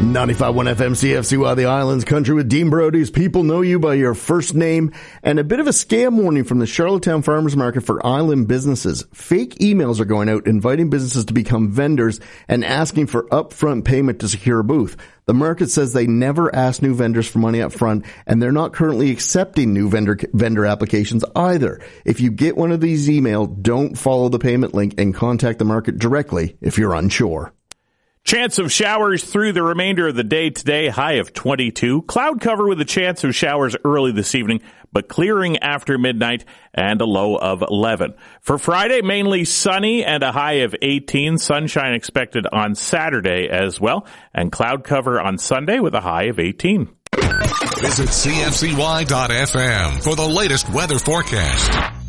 95.1 FM CFCY, the Islands Country with Dean Brody's People Know You by Your First Name, and a bit of a scam warning from the Charlottetown Farmers Market for island businesses. Fake emails are going out inviting businesses to become vendors and asking for upfront payment to secure a booth. The market says they never ask new vendors for money up front, and they're not currently accepting new vendor applications either. If you get one of these emails, don't follow the payment link and contact the market directly if you're unsure. Chance of showers through the remainder of the day today, high of 22. Cloud cover with a chance of showers early this evening, but clearing after midnight and a low of 11. For Friday, mainly sunny and a high of 18. Sunshine expected on Saturday as well, and cloud cover on Sunday with a high of 18. Visit CFCY.FM for the latest weather forecast.